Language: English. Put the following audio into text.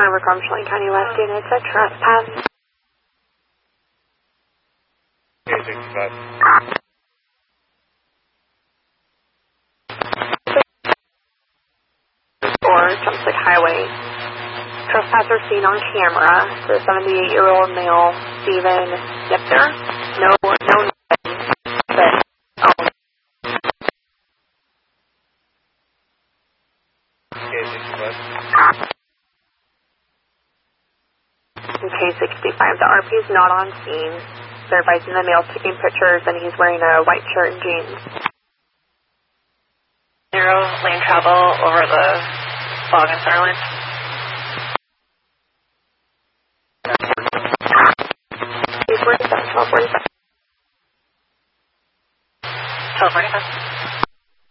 Recom Chelan County West units, a trespass. Or Jumpstick Highway. Trespasser seen on camera. The 78-year-old male, Stephen Nipner. No name, but K65. The RP is not on scene. They're advising the male taking pictures, and he's wearing a white shirt and jeans. 0 lane travel over the fog and silence.